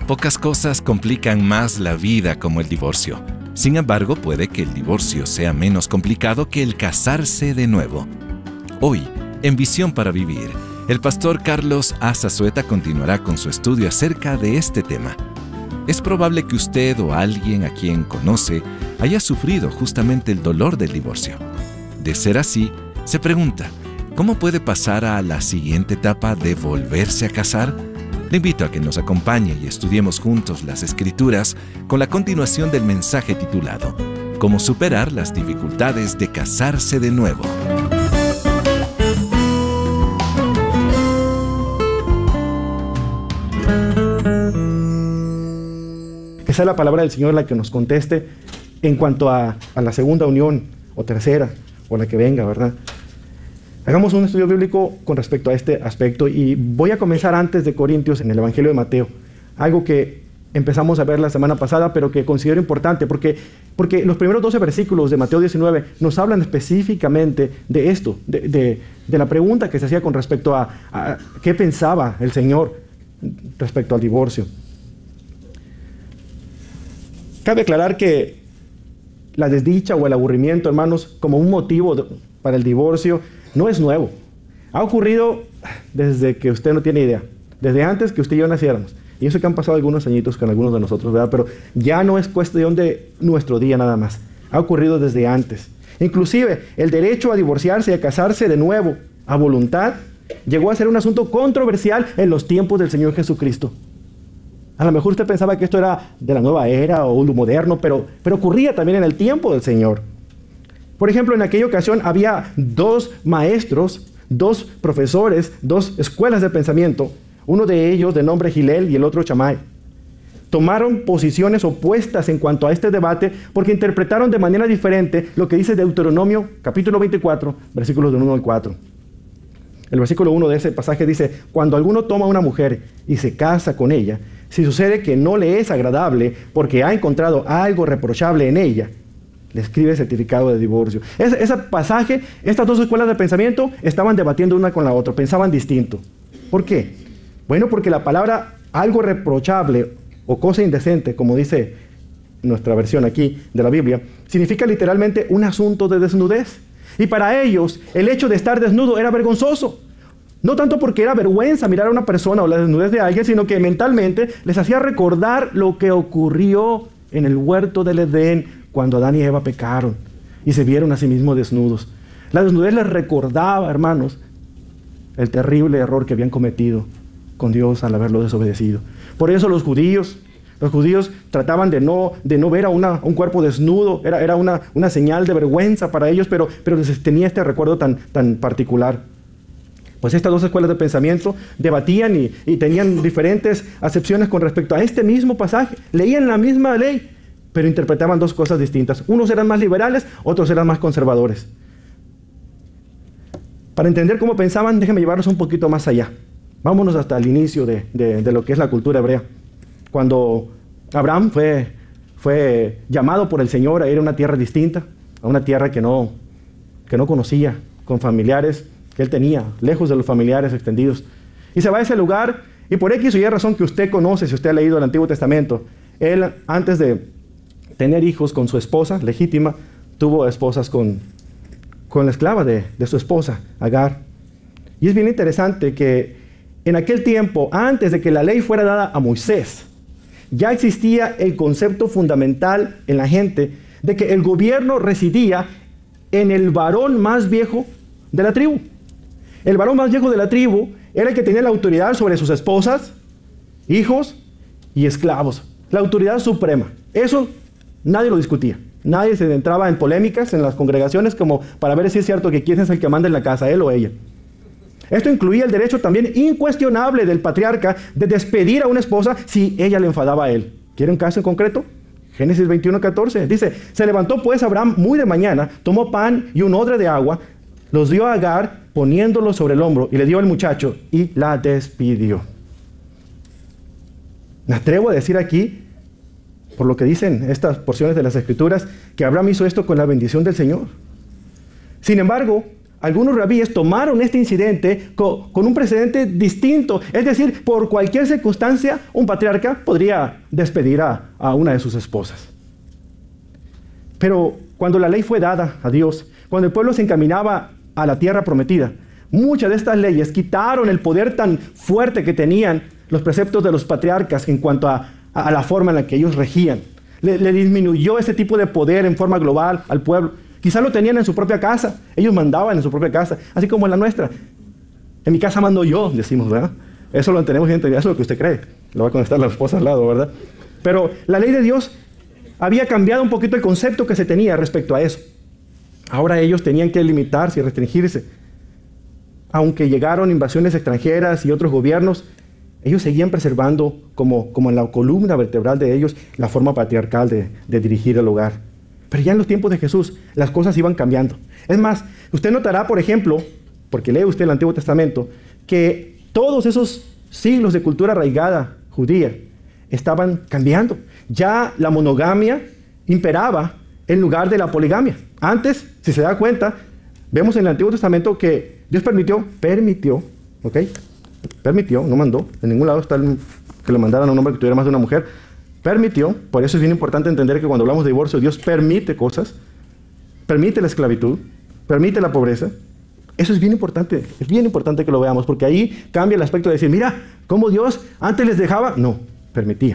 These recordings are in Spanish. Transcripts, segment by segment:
Pocas cosas complican más la vida como el divorcio. Sin embargo, puede que el divorcio sea menos complicado que el casarse de nuevo. Hoy, en Visión para Vivir, el pastor Carlos A. Zazueta continuará con su estudio acerca de este tema. Es probable que usted o alguien a quien conoce haya sufrido justamente el dolor del divorcio. De ser así, se pregunta, ¿cómo puede pasar a la siguiente etapa de volverse a casar? Le invito a que nos acompañe y estudiemos juntos las Escrituras con la continuación del mensaje titulado ¿Cómo superar las dificultades de casarse de nuevo? Que sea la palabra del Señor la que nos conteste en cuanto a la segunda unión, o tercera, o la que venga, ¿verdad? Hagamos un estudio bíblico con respecto a este aspecto y voy a comenzar antes de Corintios en el Evangelio de Mateo. Algo que empezamos a ver la semana pasada, pero que considero importante, porque los primeros 12 versículos de Mateo 19 nos hablan específicamente de esto, de la pregunta que se hacía con respecto a qué pensaba el Señor respecto al divorcio. Cabe aclarar que la desdicha o el aburrimiento, hermanos, como un motivo para el divorcio, no es nuevo. Ha ocurrido desde que usted no tiene idea, desde antes que usted y yo naciéramos. Y eso que han pasado algunos añitos con algunos de nosotros, ¿verdad? Pero ya no es cuestión de nuestro día nada más. Ha ocurrido desde antes. Inclusive, el derecho a divorciarse y a casarse de nuevo, a voluntad, llegó a ser un asunto controversial en los tiempos del Señor Jesucristo. A lo mejor usted pensaba que esto era de la nueva era o lo moderno, pero ocurría también en el tiempo del Señor. Por ejemplo, en aquella ocasión había 2 maestros, 2 profesores, 2 escuelas de pensamiento, uno de ellos de nombre Gilel y el otro Shammai. Tomaron posiciones opuestas en cuanto a este debate porque interpretaron de manera diferente lo que dice Deuteronomio capítulo 24, versículos del 1 al 4. El versículo 1 de ese pasaje dice, cuando alguno toma a una mujer y se casa con ella, si sucede que no le es agradable porque ha encontrado algo reprochable en ella, le escribe certificado de divorcio. Ese pasaje, estas 2 escuelas de pensamiento estaban debatiendo una con la otra, pensaban distinto. ¿Por qué? Bueno, porque la palabra algo reprochable o cosa indecente, como dice nuestra versión aquí de la Biblia, significa literalmente un asunto de desnudez. Y para ellos, el hecho de estar desnudo era vergonzoso. No tanto porque era vergüenza mirar a una persona o la desnudez de alguien, sino que mentalmente les hacía recordar lo que ocurrió en el huerto del Edén cuando Adán y Eva pecaron y se vieron a sí mismos desnudos. La desnudez les recordaba, hermanos, el terrible error que habían cometido con Dios al haberlo desobedecido. Por eso los judíos trataban de no ver a un cuerpo desnudo, era una señal de vergüenza para ellos, pero les tenía este recuerdo tan particular. Pues estas 2 escuelas de pensamiento debatían y tenían diferentes acepciones con respecto a este mismo pasaje. Leían la misma ley, pero interpretaban 2 cosas distintas. Unos eran más liberales, otros eran más conservadores. Para entender cómo pensaban, déjenme llevarlos un poquito más allá. Vámonos hasta el inicio de lo que es la cultura hebrea. Cuando Abraham fue llamado por el Señor a ir a una tierra distinta, a una tierra que no conocía, con familiares que él tenía, lejos de los familiares extendidos. Y se va a ese lugar, y por X o Y razón que usted conoce, si usted ha leído el Antiguo Testamento, él, antes de tener hijos con su esposa legítima, tuvo esposas con la esclava de su esposa, Agar. Y es bien interesante que en aquel tiempo, antes de que la ley fuera dada a Moisés, ya existía el concepto fundamental en la gente de que el gobierno residía en el varón más viejo de la tribu. El varón más viejo de la tribu era el que tenía la autoridad sobre sus esposas, hijos y esclavos. La autoridad suprema. Eso nadie lo discutía. Nadie se entraba en polémicas en las congregaciones como para ver si es cierto que quién es el que manda en la casa, él o ella. Esto incluía el derecho también incuestionable del patriarca de despedir a una esposa si ella le enfadaba a él. ¿Quiere un caso en concreto? Génesis 21:14. Dice, se levantó pues Abraham muy de mañana, tomó pan y un odre de agua, los dio a Agar poniéndolo sobre el hombro y le dio al muchacho y la despidió. Me atrevo a decir aquí, por lo que dicen estas porciones de las Escrituras, que Abraham hizo esto con la bendición del Señor. Sin embargo, algunos rabíes tomaron este incidente con un precedente distinto. Es decir, por cualquier circunstancia, un patriarca podría despedir a una de sus esposas. Pero cuando la ley fue dada a Dios, cuando el pueblo se encaminaba a la tierra prometida, muchas de estas leyes quitaron el poder tan fuerte que tenían los preceptos de los patriarcas en cuanto a la forma en la que ellos regían. Le disminuyó ese tipo de poder en forma global al pueblo. Quizás lo tenían en su propia casa. Ellos mandaban en su propia casa, así como en la nuestra. En mi casa mando yo, decimos, ¿verdad? Eso lo tenemos bien, eso es lo que usted cree. Lo va a contestar la esposa al lado, ¿verdad? Pero la ley de Dios había cambiado un poquito el concepto que se tenía respecto a eso. Ahora ellos tenían que limitarse y restringirse. Aunque llegaron invasiones extranjeras y otros gobiernos, ellos seguían preservando como en la columna vertebral de ellos la forma patriarcal de dirigir el hogar. Pero ya en los tiempos de Jesús, las cosas iban cambiando. Es más, usted notará, por ejemplo, porque lee usted el Antiguo Testamento, que todos esos siglos de cultura arraigada judía estaban cambiando. Ya la monogamia imperaba en lugar de la poligamia. Antes, si se da cuenta, vemos en el Antiguo Testamento que Dios permitió, ¿ok? Permitió, no mandó. En ningún lado está que le mandaran a un hombre que tuviera más de una mujer. Permitió, por eso es bien importante entender que cuando hablamos de divorcio, Dios permite cosas, permite la esclavitud, permite la pobreza. Eso es bien importante que lo veamos, porque ahí cambia el aspecto de decir, mira, ¿cómo Dios antes les dejaba? No, permitía.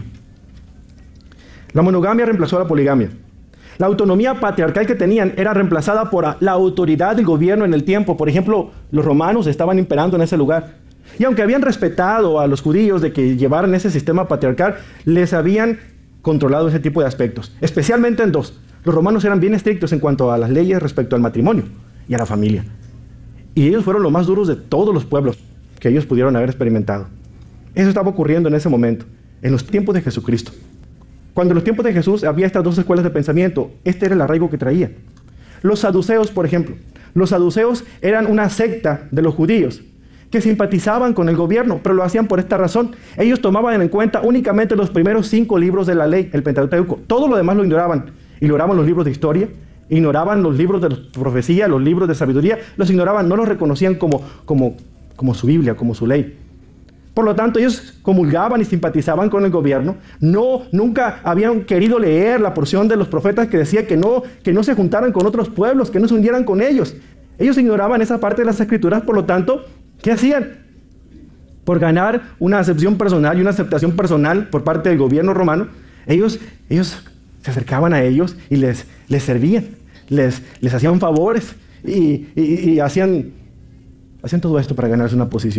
La monogamia reemplazó a la poligamia. La autonomía patriarcal que tenían era reemplazada por la autoridad del gobierno en el tiempo. Por ejemplo, los romanos estaban imperando en ese lugar. Y aunque habían respetado a los judíos de que llevaran ese sistema patriarcal, les habían controlado ese tipo de aspectos, especialmente en dos. Los romanos eran bien estrictos en cuanto a las leyes respecto al matrimonio y a la familia. Y ellos fueron los más duros de todos los pueblos que ellos pudieron haber experimentado. Eso estaba ocurriendo en ese momento, en los tiempos de Jesucristo. Cuando en los tiempos de Jesús había estas dos escuelas de pensamiento, este era el arraigo que traía. Los saduceos, por ejemplo. Los saduceos eran una secta de los judíos que simpatizaban con el gobierno, pero lo hacían por esta razón. Ellos tomaban en cuenta únicamente los primeros 5 libros de la ley, el Pentateuco. Todo lo demás lo ignoraban. Ignoraban los libros de historia, ignoraban los libros de profecía, los libros de sabiduría, los ignoraban, no los reconocían como su Biblia, como su ley. Por lo tanto, ellos comulgaban y simpatizaban con el gobierno. Nunca habían querido leer la porción de los profetas que decía que no se juntaran con otros pueblos, que no se unieran con ellos. Ellos ignoraban esa parte de las Escrituras, por lo tanto, ¿qué hacían? Por ganar una acepción personal y una aceptación personal por parte del gobierno romano, ellos se acercaban a ellos y les servían, les hacían favores y hacían todo esto para ganarse una posición.